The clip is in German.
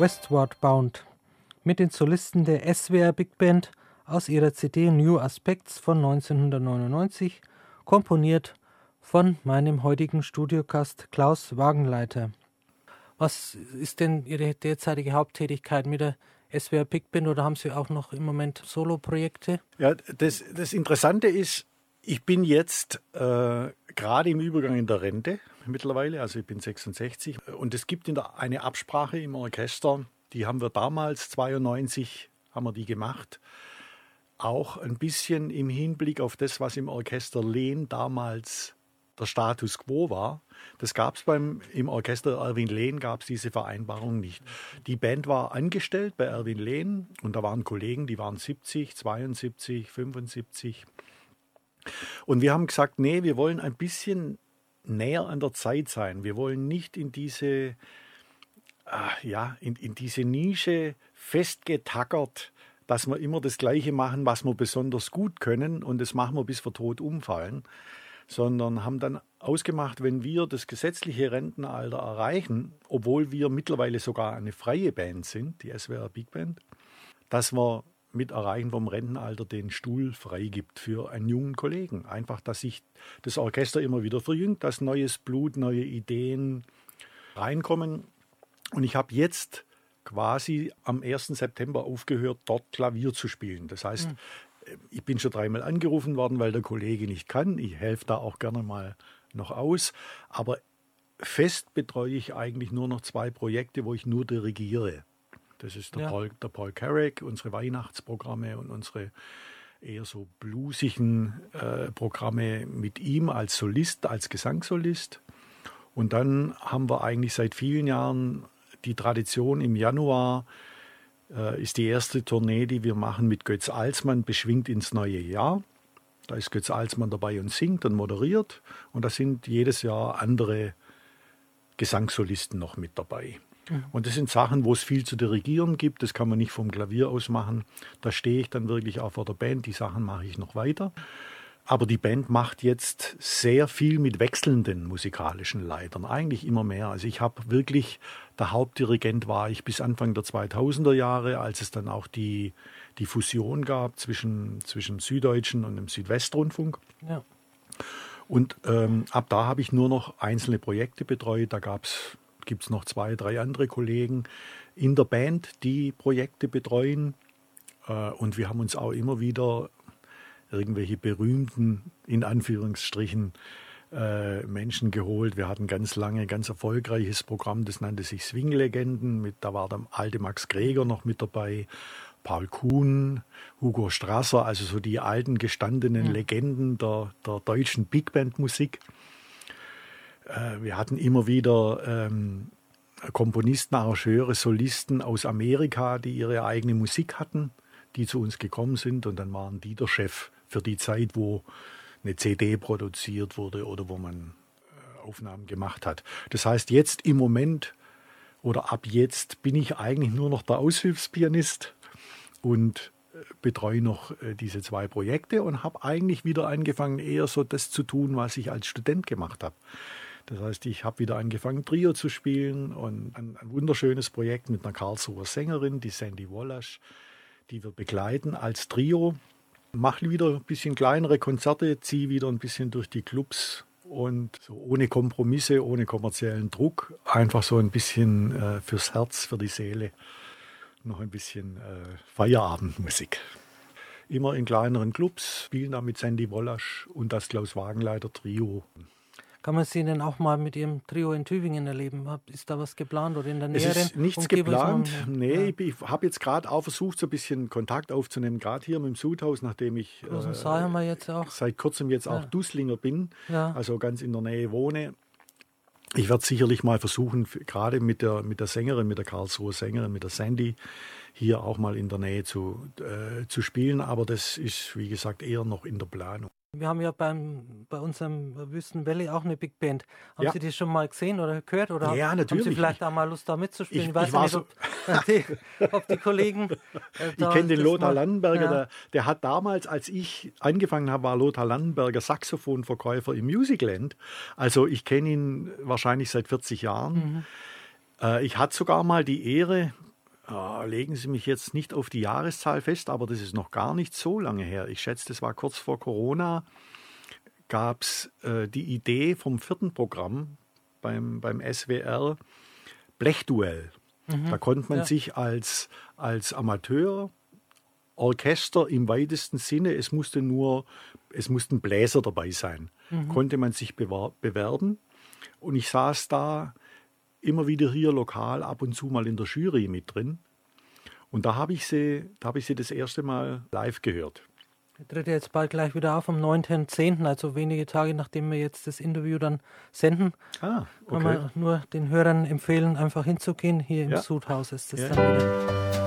Westward Bound mit den Solisten der SWR Big Band aus ihrer CD New Aspects von 1999, komponiert von meinem heutigen Studiogast Klaus Wagenleiter. Was ist denn Ihre derzeitige Haupttätigkeit mit der SWR Big Band oder haben Sie auch noch im Moment Soloprojekte? Ja, das Interessante ist, ich bin jetzt gerade im Übergang in der Rente mittlerweile, also ich bin 66 und es gibt eine Absprache im Orchester, die haben wir damals, 92 haben wir die gemacht, auch ein bisschen im Hinblick auf das, was im Orchester Lehn damals der Status quo war. Das gab es im Orchester Erwin Lehn, gab es diese Vereinbarung nicht. Die Band war angestellt bei Erwin Lehn und da waren Kollegen, die waren 70, 72, 75. Und wir haben gesagt, nee, wir wollen ein bisschen näher an der Zeit sein. Wir wollen nicht in diese, in diese Nische festgetackert, dass wir immer das Gleiche machen, was wir besonders gut können und das machen wir, bis wir tot umfallen, sondern haben dann ausgemacht, wenn wir das gesetzliche Rentenalter erreichen, obwohl wir mittlerweile sogar eine freie Band sind, die SWR Big Band, dass wir mit Erreichen vom Rentenalter den Stuhl freigibt für einen jungen Kollegen. Einfach, dass sich das Orchester immer wieder verjüngt, dass neues Blut, neue Ideen reinkommen. Und ich habe jetzt quasi am 1. September aufgehört, dort Klavier zu spielen. Das heißt, ich bin schon 3-mal angerufen worden, weil der Kollege nicht kann. Ich helfe da auch gerne mal noch aus. Aber fest betreue ich eigentlich nur noch 2 Projekte, wo ich nur dirigiere. Das ist der Paul Carrack, unsere Weihnachtsprogramme und unsere eher so bluesigen Programme mit ihm als Solist, als Gesangssolist. Und dann haben wir eigentlich seit vielen Jahren die Tradition, im Januar ist die erste Tournee, die wir machen mit Götz Alsmann, beschwingt ins neue Jahr. Da ist Götz Alsmann dabei und singt und moderiert. Und da sind jedes Jahr andere Gesangssolisten noch mit dabei. Und das sind Sachen, wo es viel zu dirigieren gibt. Das kann man nicht vom Klavier aus machen. Da stehe ich dann wirklich auch vor der Band. Die Sachen mache ich noch weiter. Aber die Band macht jetzt sehr viel mit wechselnden musikalischen Leitern. Eigentlich immer mehr. Also ich habe wirklich, der Hauptdirigent war ich bis Anfang der 2000er Jahre, als es dann auch die Fusion gab zwischen Süddeutschen und dem Südwestrundfunk. Ja. Und ab da habe ich nur noch einzelne Projekte betreut. Da gibt es noch 2, 3 andere Kollegen in der Band, die Projekte betreuen. Und wir haben uns auch immer wieder irgendwelche berühmten, in Anführungsstrichen, Menschen geholt. Wir hatten ganz lange ein ganz erfolgreiches Programm, das nannte sich Swing-Legenden. Da war der alte Max Greger noch mit dabei, Paul Kuhn, Hugo Strasser, also so die alten gestandenen Legenden der deutschen Big Band-Musik. Wir hatten immer wieder Komponisten, Arrangeure, Solisten aus Amerika, die ihre eigene Musik hatten, die zu uns gekommen sind. Und dann waren die der Chef für die Zeit, wo eine CD produziert wurde oder wo man Aufnahmen gemacht hat. Das heißt, jetzt im Moment oder ab jetzt bin ich eigentlich nur noch der Aushilfspianist und betreue noch diese 2 Projekte und habe eigentlich wieder angefangen, eher so das zu tun, was ich als Student gemacht habe. Das heißt, ich habe wieder angefangen, Trio zu spielen und ein wunderschönes Projekt mit einer Karlsruher Sängerin, die Sandy Wallasch, die wir begleiten als Trio. Mache wieder ein bisschen kleinere Konzerte, ziehe wieder ein bisschen durch die Clubs und so ohne Kompromisse, ohne kommerziellen Druck. Einfach so ein bisschen fürs Herz, für die Seele. Noch ein bisschen Feierabendmusik. Immer in kleineren Clubs, spielen da mit Sandy Wallasch und das Klaus Wagenleiter Trio. Kann man Sie denn auch mal mit Ihrem Trio in Tübingen erleben? Ist da was geplant oder in der näheren Es ist nichts geplant. Nee, ich habe jetzt gerade auch versucht, so ein bisschen Kontakt aufzunehmen, gerade hier mit dem Sudhaus, nachdem ich haben wir jetzt auch. Seit kurzem jetzt auch Dusslinger bin, also ganz in der Nähe wohne. Ich werde sicherlich mal versuchen, gerade mit der Sängerin, mit der Karlsruher Sängerin, mit der Sandy, hier auch mal in der Nähe zu spielen. Aber das ist, wie gesagt, eher noch in der Planung. Wir haben ja bei unserem Wüstenwelle auch eine Big Band. Haben Sie die schon mal gesehen oder gehört? Oder ja, natürlich. Haben Sie vielleicht auch mal Lust, da mitzuspielen? Ich weiß nicht, ob die Kollegen... ich kenne den Lothar Landenberger. Der hat damals, als ich angefangen habe, war Lothar Landenberger Saxophonverkäufer im Musicland. Also ich kenne ihn wahrscheinlich seit 40 Jahren. Ich hatte sogar mal die Ehre, legen Sie mich jetzt nicht auf die Jahreszahl fest, aber das ist noch gar nicht so lange her. Ich schätze, das war kurz vor Corona, gab es die Idee vom 4. Programm beim SWR, Blechduell. Da konnte man sich als Amateur, Orchester im weitesten Sinne, es mussten Bläser dabei sein, konnte man sich bewerben. Und ich saß da immer wieder hier lokal ab und zu mal in der Jury mit drin. Und da habe ich sie das erste Mal live gehört. Er tritt ja jetzt bald gleich wieder auf am 9.10., also wenige Tage nachdem wir jetzt das Interview dann senden. Okay. Kann man nur den Hörern empfehlen, einfach hinzugehen. Hier im Sudhaus ist das dann wieder.